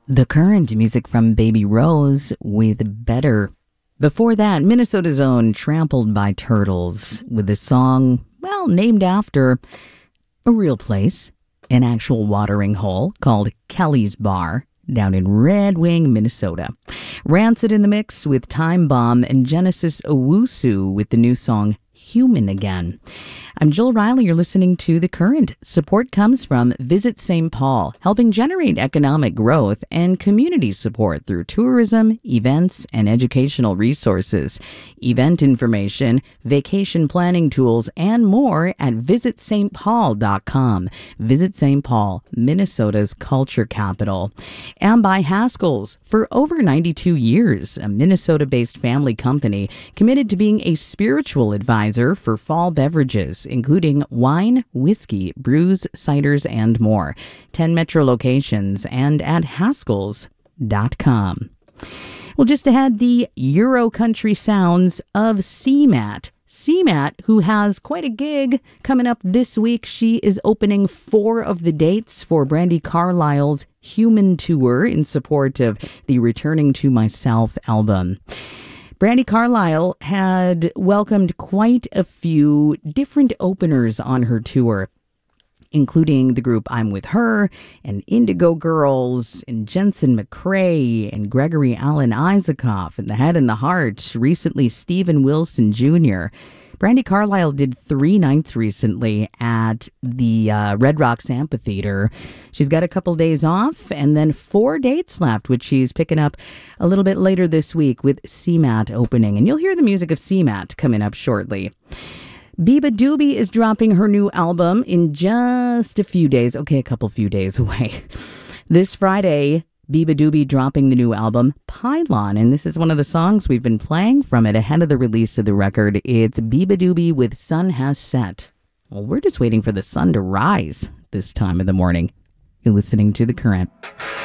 The Current, music from Baby Rose with Better. Before that, Minnesota's own Trampled by Turtles with a song, well, named after a real place, an actual watering hole called Kelly's Bar down in Red Wing, Minnesota. Rancid in the mix with Time Bomb and Genesis Owusu with the new song Human Again. I'm Jill Riley. You're listening to The Current. Support comes from Visit St. Paul, helping generate economic growth and community support through tourism, events, and educational resources. Event information, vacation planning tools, and more at visitstpaul.com. Visit St. Paul, Minnesota's culture capital. And by Haskell's. For over 92 years, a Minnesota-based family company committed to being a spiritual advisor for fall beverages, including wine, whiskey, brews, ciders, and more. 10 metro locations and at Haskells.com. Well, just ahead, the Euro country sounds of CMAT. CMAT, who has quite a gig coming up this week. She is opening 4 of the dates for Brandi Carlile's Human Tour in support of the Returning to Myself album. Brandi Carlile had welcomed quite a few different openers on her tour, including the group I'm With Her and Indigo Girls and Jensen McCrae and Gregory Alan Isaacoff and The Head and the Heart, recently Steven Wilson Jr. Brandi Carlile did 3 nights recently at the Red Rocks Amphitheater. She's got a couple days off and then 4 dates left, which she's picking up a little bit later this week with CMAT opening. And you'll hear the music of CMAT coming up shortly. Biba Doobie is dropping her new album in just a few days. Okay, a few days away. This Friday, Biba Doobie dropping the new album, Pylon, and this is one of the songs we've been playing from it ahead of the release of the record. It's Biba Doobie with Sun Has Set. Well, we're just waiting for the sun to rise this time of the morning. You're listening to The Current.